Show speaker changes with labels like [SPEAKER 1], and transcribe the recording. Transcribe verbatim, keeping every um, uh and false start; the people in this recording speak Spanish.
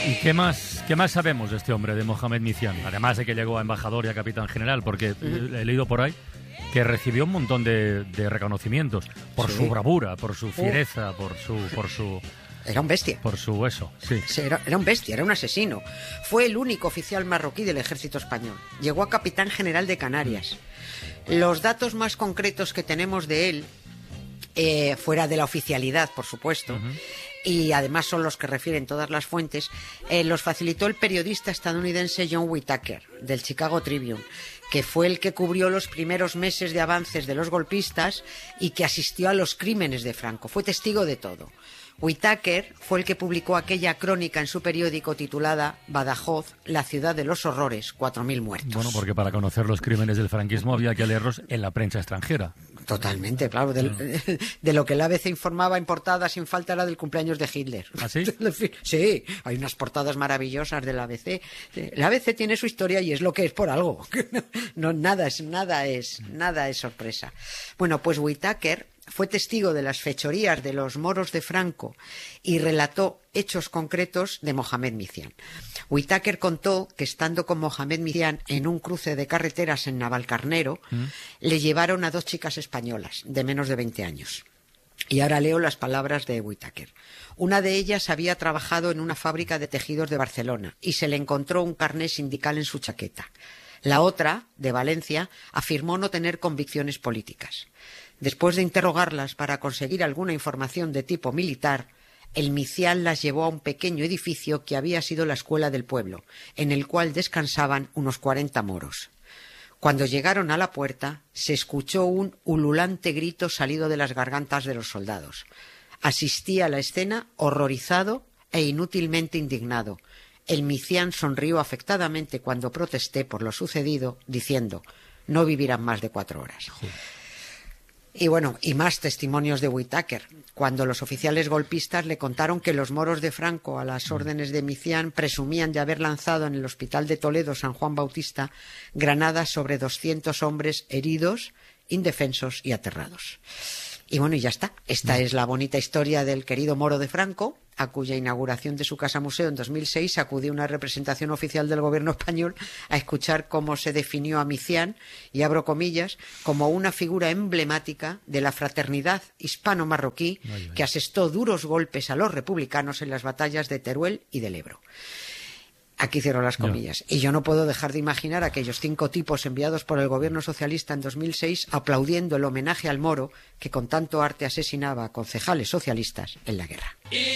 [SPEAKER 1] ¿Y qué más, qué más sabemos de este hombre, de Mohamed Micián? Además de que llegó a embajador y a capitán general, porque uh-huh. he leído por ahí que recibió un montón de, de reconocimientos por sí. su bravura, por su fiereza, uh. por su... por su
[SPEAKER 2] Era un bestia.
[SPEAKER 1] Por su eso, sí.
[SPEAKER 2] sí era, era un bestia, era un asesino. Fue el único oficial marroquí del ejército español. Llegó a capitán general de Canarias. Los datos más concretos que tenemos de él, eh, fuera de la oficialidad, por supuesto, uh-huh. y además son los que refieren todas las fuentes, eh, los facilitó el periodista estadounidense John Whitaker, del Chicago Tribune, que fue el que cubrió los primeros meses de avances de los golpistas y que asistió a los crímenes de Franco. Fue testigo de todo. Whitaker fue el que publicó aquella crónica en su periódico titulada Badajoz, la ciudad de los horrores, cuatro mil muertos.
[SPEAKER 1] Bueno, porque para conocer los crímenes del franquismo había que leerlos en la prensa extranjera.
[SPEAKER 2] Totalmente, claro. De, de, de lo que el A B C informaba en portada sin falta era del cumpleaños de Hitler.
[SPEAKER 1] ¿Ah, sí?
[SPEAKER 2] Sí, hay unas portadas maravillosas del A B C. El A B C tiene su historia y es lo que es por algo. No, nada es, nada es, nada es sorpresa. Bueno, pues Whitaker fue testigo de las fechorías de los moros de Franco y relató hechos concretos de Mohamed Micián. Whitaker contó que estando con Mohamed Micián en un cruce de carreteras en Navalcarnero, ¿Mm? le llevaron a dos chicas españolas de menos de veinte años. Y ahora leo las palabras de Whitaker. Una de ellas había trabajado en una fábrica de tejidos de Barcelona y se le encontró un carné sindical en su chaqueta. La otra, de Valencia, afirmó no tener convicciones políticas. Después de interrogarlas para conseguir alguna información de tipo militar, el Micián las llevó a un pequeño edificio que había sido la escuela del pueblo, en el cual descansaban unos cuarenta moros. Cuando llegaron a la puerta, se escuchó un ululante grito salido de las gargantas de los soldados. Asistí a la escena horrorizado e inútilmente indignado. El Micián sonrió afectadamente cuando protesté por lo sucedido, diciendo: no vivirán más de cuatro horas. Joder. Y bueno, y más testimonios de Whitaker, cuando los oficiales golpistas le contaron que los moros de Franco, a las órdenes de Micián, presumían de haber lanzado en el hospital de Toledo San Juan Bautista granadas sobre doscientos hombres heridos, indefensos y aterrados. Y bueno, y ya está. Esta es la bonita historia del querido moro de Franco, a cuya inauguración de su casa museo en dos mil seis acudió una representación oficial del gobierno español a escuchar cómo se definió a Micián, y abro comillas, como una figura emblemática de la fraternidad hispano-marroquí que asestó duros golpes a los republicanos en las batallas de Teruel y del Ebro. Aquí cierro las comillas. No. Y yo no puedo dejar de imaginar a aquellos cinco tipos enviados por el gobierno socialista en dos mil seis aplaudiendo el homenaje al moro que con tanto arte asesinaba a concejales socialistas en la guerra.